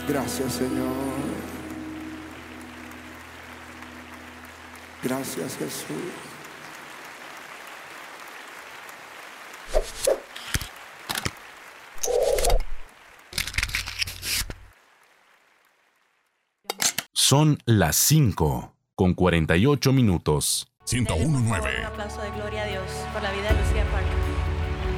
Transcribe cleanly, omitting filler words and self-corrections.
Gracias, Señor. Gracias, Jesús. Son las 5:48 minutos. 101.9. Un aplauso de gloria a Dios por la vida de Lucía Parker.